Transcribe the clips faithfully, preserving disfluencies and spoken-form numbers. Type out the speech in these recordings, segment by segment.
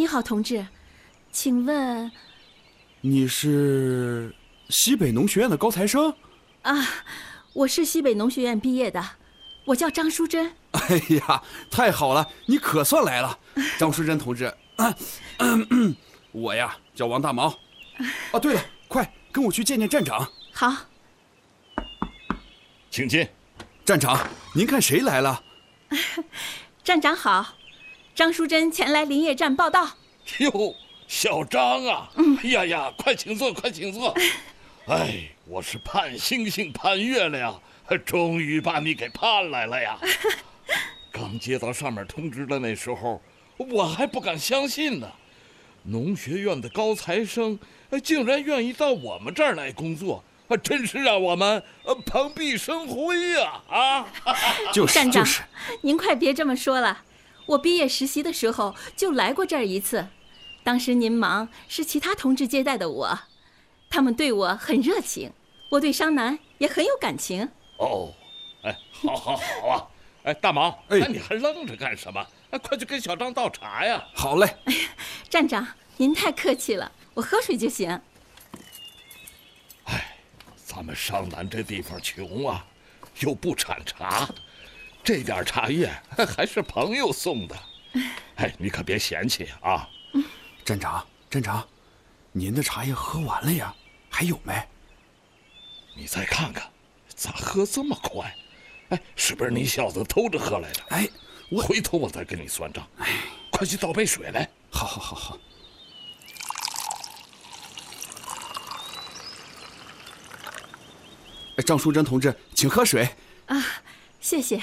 好，同志，请问你是西北农学院的高材生？ 啊，我是西北农学院毕业的，我叫张淑珍。 哎呀，太好了，你可算来了，张淑珍同志。啊嗯嗯、我呀叫王大毛。啊，对了，快跟我去见见站长。 好。 请进。 站长，您看谁来了？ 站长好，张淑珍前来林业站报道。 哟，小张啊！ 嗯、 哎呀呀，快请坐，快请坐。哎，我是盼星星盼月亮，终于把你给盼来了呀！刚接到上面通知的那时候，我还不敢相信呢。农学院的高材生竟然愿意到我们这儿来工作，真是让我们蓬荜生辉呀！啊， 就是站长， 就是， 您快别这么说了。我毕业实习的时候就来过这儿一次，当时您忙，是其他同志接待的我，他们对我很热情，我对商南也很有感情。 哦，哎，好好好啊！哎，大毛，哎，你还愣着干什么？哎，快去给小张倒茶呀！ 好嘞。 哎呀，站长，您太客气了，我喝水就行。 哎，咱们商南这地方穷啊，又不产茶，这点茶叶还是朋友送的。哎，你可别嫌弃啊！ 站长，站长，您的茶叶喝完了呀？还有没？ 你再看看，咋喝这么快？哎，是不是你小子偷着喝来着？ 哎，我回头我再跟你算账。 哎， 快去倒杯水来。 好好好好。张淑珍同志，请喝水。 啊，谢谢。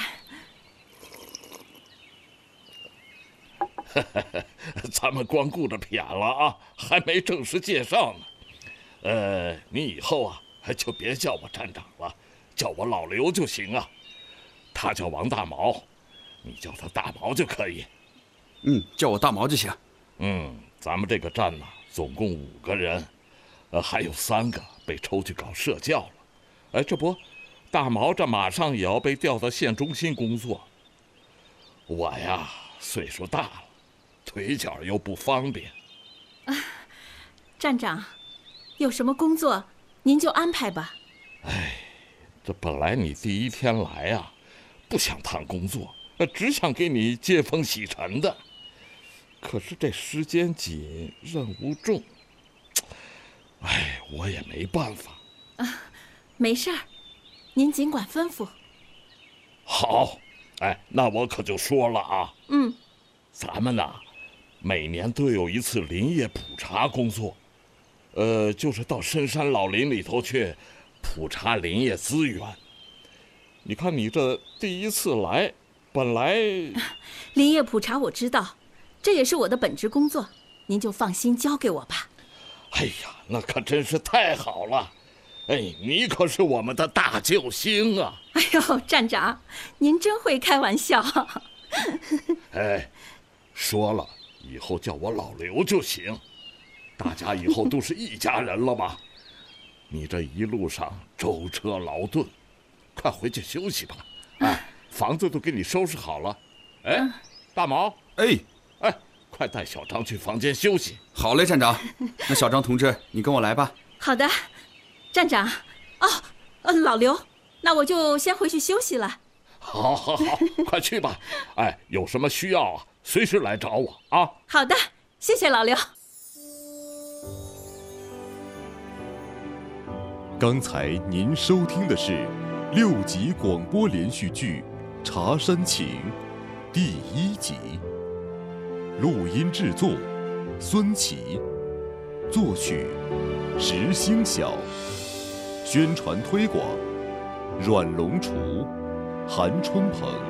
咱们光顾着谝了啊，还没正式介绍呢。呃，你以后啊，就别叫我站长了，叫我老刘就行啊。他叫王大毛，你叫他大毛就可以。 嗯，叫我大毛就行。 嗯，咱们这个站呢，总共五个人，呃，还有三个被抽去搞社教了。哎，这不，大毛这马上也要被调到县中心工作。我呀，岁数大了，腿脚又不方便。 啊，站长，有什么工作您就安排吧。 哎，这本来你第一天来啊，不想谈工作，只想给你接风洗尘的。可是这时间紧，任务重，哎，我也没办法。 啊，没事儿，您尽管吩咐。 好，哎，那我可就说了啊。 嗯， 咱们呐，每年都有一次林业普查工作，呃，就是到深山老林里头去普查林业资源。你看你这第一次来，本来林业普查我知道，这也是我的本职工作，您就放心交给我吧。 哎呀，那可真是太好了。哎，你可是我们的大救星啊！ 哎呦，站长，您真会开玩笑。 哎，说了，以后叫我老刘就行，大家以后都是一家人了嘛。你这一路上舟车劳顿，快回去休息吧。哎，房子都给你收拾好了。哎，嗯、大毛， 哎哎，快带小张去房间休息。 好嘞，站长。那小张同志，你跟我来吧。 好的。站长，哦，呃，老刘，那我就先回去休息了。 好，好，好，快去吧。哎，有什么需要啊，随时来找我啊。 好的，谢谢老刘。 刚才您收听的是六集广播连续剧《茶山情》第一集，录音制作孙琦，作曲石星晓。宣传推广：阮龙厨、韩春鹏。